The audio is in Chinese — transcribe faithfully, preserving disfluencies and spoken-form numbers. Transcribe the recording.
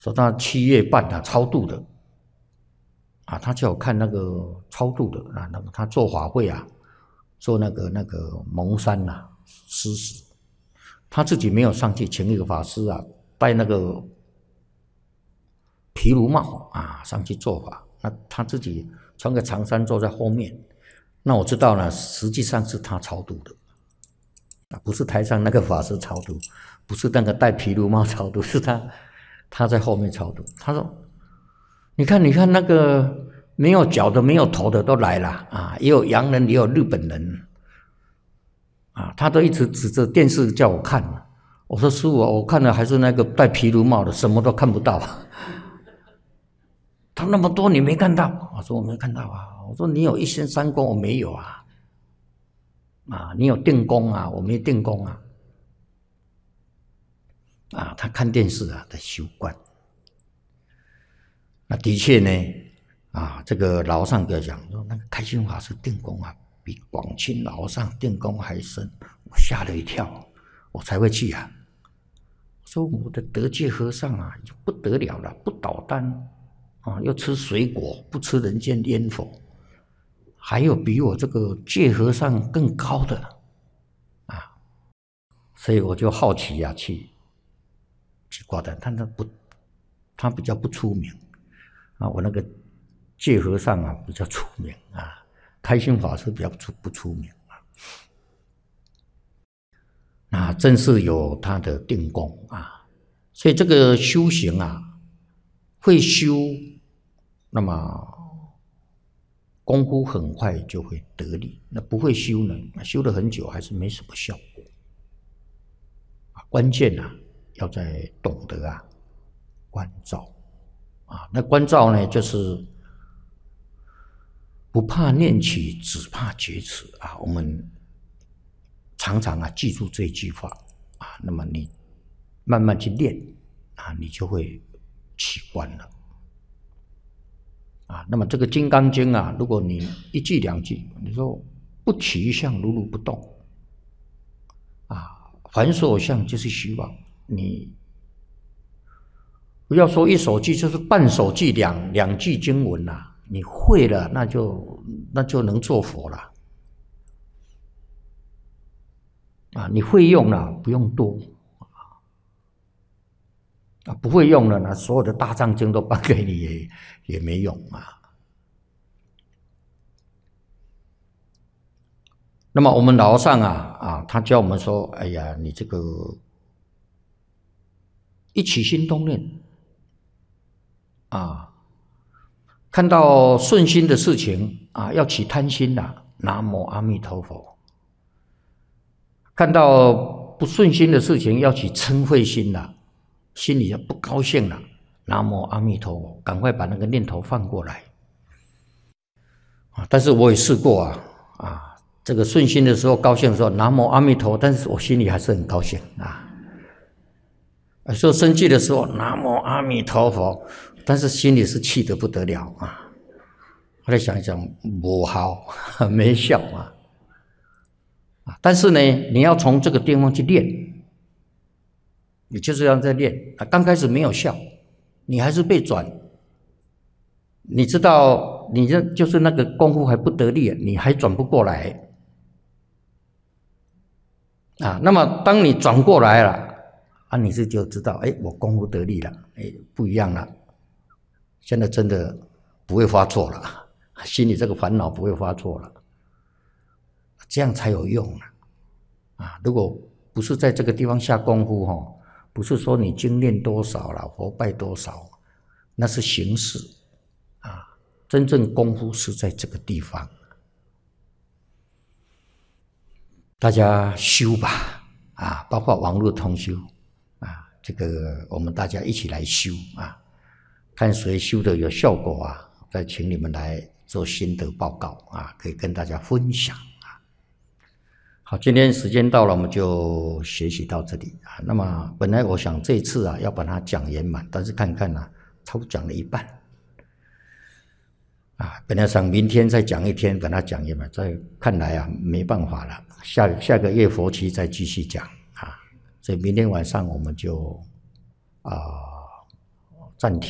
说他七月半啊超度的，啊，他叫我看那个超度的啊，那个他做法会啊，做那个那个蒙山呐、啊、施食，他自己没有上去，请一个法师啊，戴那个毗卢帽啊上去做法，那他自己穿个长衫坐在后面，那我知道呢，实际上是他超度的，啊，不是台上那个法师超度，不是那个戴毗卢帽超度，是他他在后面超度。他说：“你看，你看那个没有脚的、没有头的都来了啊，也有洋人，也有日本人啊，他都一直指着电视叫我看。我说师父，我看的还是那个戴毗卢帽的，什么都看不到。”他那么多你没看到？我说我没看到啊。我说你有一仙三功，我没有啊。啊，你有定功啊，我没定功啊。啊，他看电视啊，在修观。那的确呢，啊，这个老上哥讲说，那个开心法师定功啊，比广清老上定功还深，我吓了一跳，我才会去啊。说我的德界和尚啊，就不得了了，不捣蛋啊，又吃水果，不吃人间烟火，还有比我这个戒和尚更高的啊，所以我就好奇啊，去去挂单，但他不，他比较不出名啊，我那个戒和尚啊比较出名啊，开心法师比较出不出名啊，那正是有他的定功啊，所以这个修行啊，会修，那么功夫很快就会得力。那不会修呢，修了很久还是没什么效果。关键啊，要在懂得啊关照啊。那关照呢，就是不怕念起，只怕觉迟啊。我们常常啊记住这句话啊，那么你慢慢去练啊，你就会起观了。啊，那么这个《金刚经》啊，如果你一句两句，你说不起一相，如如不动，啊，凡所有相就是虚妄。你不要说一首句，就是半首句两两句经文呐、啊，你会了，那就那就能做佛了。啊，你会用了，不用多。啊，不会用了呢，所有的大藏经都颁给你也也没用啊。那么我们老上啊啊，他教我们说，哎呀，你这个一起心动念啊，看到顺心的事情啊，要起贪心啦，南无阿弥陀佛；看到不顺心的事情，要起嗔恚心啦。心里不高兴了，南无阿弥陀佛，赶快把那个念头放过来啊！但是我也试过啊啊，这个顺心的时候高兴的时候，南无阿弥陀佛，但是我心里还是很高兴啊。说生气的时候，南无阿弥陀佛，但是心里是气得不得了啊。后来想一想，不好，没效啊啊！但是呢，你要从这个地方去练。你就是要在练啊，刚开始没有效，你还是被转。你知道，你这就是那个功夫还不得力，你还转不过来啊。那么当你转过来了啊，你是就知道，哎，我功夫得力了，哎，不一样了。现在真的不会发错了，心里这个烦恼不会发错了，这样才有用啊。啊，如果不是在这个地方下功夫哈、哦。不是说你经念多少了，佛拜多少，那是形式啊。真正功夫是在这个地方，大家修吧啊，包括网络通修啊，这个我们大家一起来修啊，看谁修的有效果啊，再请你们来做心得报告啊，可以跟大家分享。好，今天时间到了，我们就学习到这里啊。那么本来我想这一次啊要把它讲圆满，但是看看呢、啊，差不多讲了一半啊。本来想明天再讲一天，把它讲圆满，再看来啊没办法了，下下个月佛期再继续讲啊。所以明天晚上我们就啊暂停。